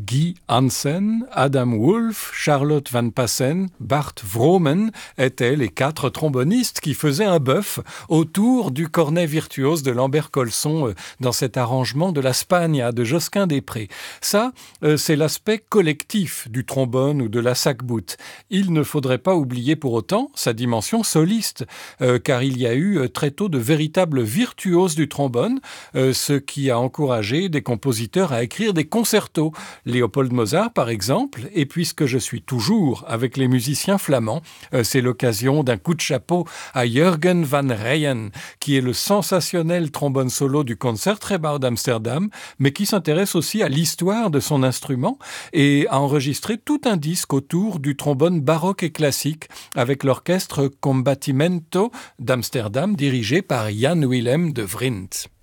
Guy Hansen, Adam Wolf, Charlotte Van Passen, Bart Vroomen étaient les 4 trombonistes qui faisaient un bœuf autour du cornet virtuose de Lambert Colson dans cet arrangement de la Spagna de Josquin des Prés. Ça, c'est l'aspect collectif du trombone ou de la sac-boute. Il ne faudrait pas oublier pour autant sa dimension soliste, car il y a eu très tôt de véritables virtuoses du trombone, ce qui a encouragé des compositeurs à écrire des concertos. Léopold Mozart, par exemple, et puisque je suis toujours avec les musiciens flamands, c'est l'occasion d'un coup de chapeau à Jürgen van Ryen, qui est le sensationnel trombone solo du Concertgebouw d'Amsterdam, mais qui s'intéresse aussi à l'histoire de son instrument et a enregistré tout un disque autour du trombone baroque et classique avec l'orchestre Combattimento d'Amsterdam dirigé par Jan Willem de Vrindt.